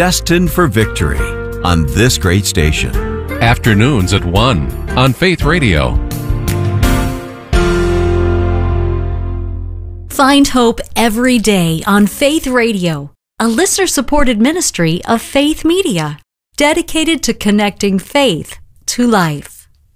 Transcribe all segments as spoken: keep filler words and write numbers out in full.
Destined for Victory on this great station. Afternoons at one on Faith Radio. Find hope every day on Faith Radio, a listener-supported ministry of Faith Media, dedicated to connecting faith to life.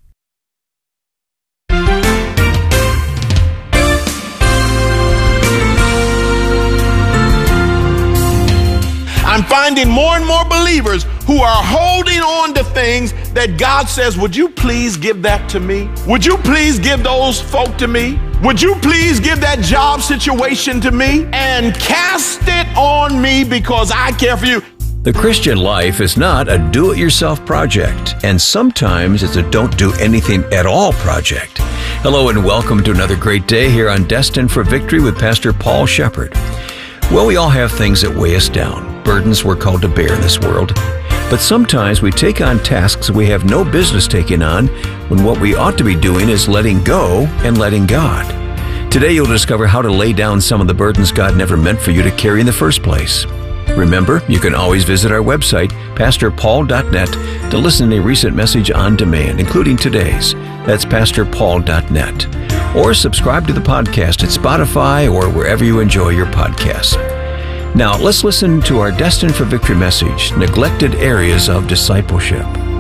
I'm finding more and more believers who are holding on to things that God says, would you please give that to me? Would you please give those folk to me? Would you please give that job situation to me and cast it on me because I care for you? The Christian life is not a do-it-yourself project, and sometimes it's a don't-do-anything-at-all project. Hello and welcome to another great day here on Destined for Victory with Pastor Paul Shepherd. Well, we all have things that weigh us down, burdens we're called to bear in this world. But sometimes we take on tasks we have no business taking on when what we ought to be doing is letting go and letting God. Today you'll discover how to lay down some of the burdens God never meant for you to carry in the first place. Remember, you can always visit our website, pastor paul dot net, to listen to a recent message on demand, including today's. That's pastor paul dot net. Or subscribe to the podcast at Spotify or wherever you enjoy your podcasts. Now, let's listen to our Destined for Victory message, Neglected Areas of Discipleship.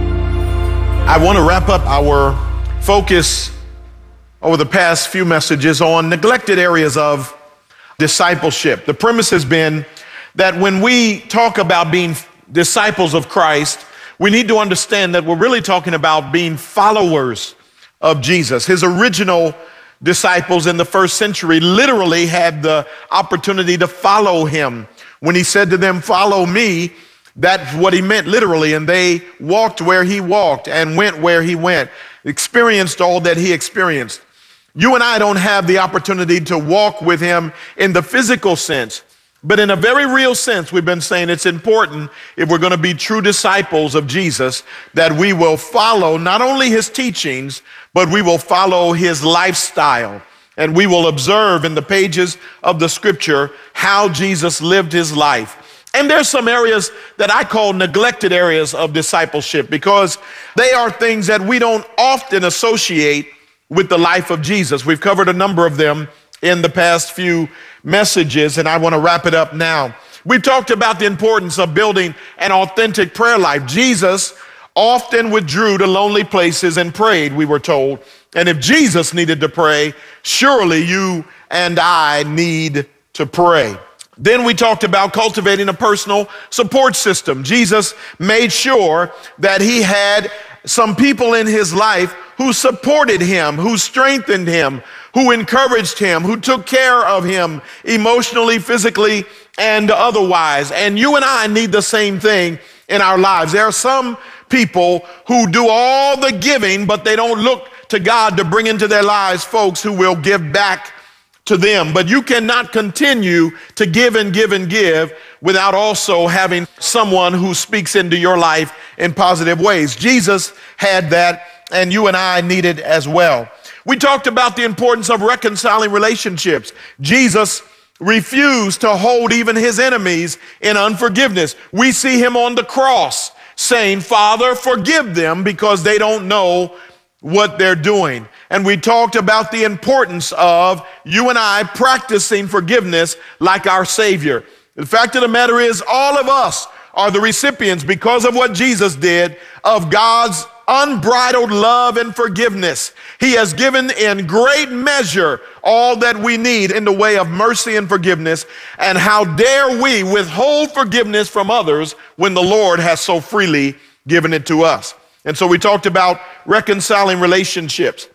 I want to wrap up our focus over the past few messages on neglected areas of discipleship. The premise has been that when we talk about being disciples of Christ, we need to understand that we're really talking about being followers of Jesus. His original disciples in the first century literally had the opportunity to follow him. When he said to them, "Follow me," that's what he meant literally. And they walked where he walked and went where he went, experienced all that he experienced. You and I don't have the opportunity to walk with him in the physical sense. But in a very real sense, we've been saying it's important, if we're going to be true disciples of Jesus, that we will follow not only his teachings, but we will follow his lifestyle. And we will observe in the pages of the scripture how Jesus lived his life. And there's some areas that I call neglected areas of discipleship because they are things that we don't often associate with the life of Jesus. We've covered a number of them in the past few messages, and I want to wrap it up now. We talked about the importance of building an authentic prayer life. Jesus often withdrew to lonely places and prayed, we were told. And if Jesus needed to pray, surely you and I need to pray. Then we talked about cultivating a personal support system. Jesus made sure that he had some people in his life who supported him, who strengthened him, who encouraged him, who took care of him emotionally, physically, and otherwise. And you and I need the same thing in our lives. There are some people who do all the giving, but they don't look to God to bring into their lives folks who will give back to them. But you cannot continue to give and give and give without also having someone who speaks into your life in positive ways. Jesus had that, and you and I need it as well. We talked about the importance of reconciling relationships. Jesus refused to hold even his enemies in unforgiveness. We see him on the cross saying, "Father, forgive them because they don't know what they're doing." And we talked about the importance of you and I practicing forgiveness like our Savior. The fact of the matter is, all of us are the recipients, because of what Jesus did, of God's unbridled love and forgiveness. He has given in great measure all that we need in the way of mercy and forgiveness. And how dare we withhold forgiveness from others when the Lord has so freely given it to us? And so we talked about reconciling relationships.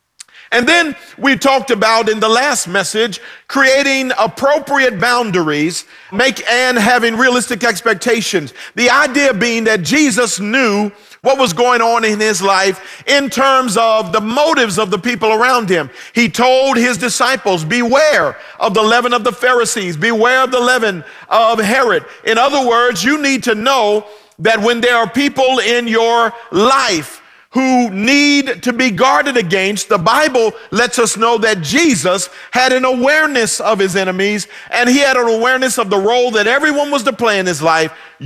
And then we talked about in the last message, creating appropriate boundaries, make and having realistic expectations. The idea being that Jesus knew what was going on in his life in terms of the motives of the people around him. He told his disciples, beware of the leaven of the Pharisees, beware of the leaven of Herod. In other words, you need to know that when there are people in your life who need to be guarded against, the Bible lets us know that Jesus had an awareness of his enemies, and he had an awareness of the role that everyone was to play in his life.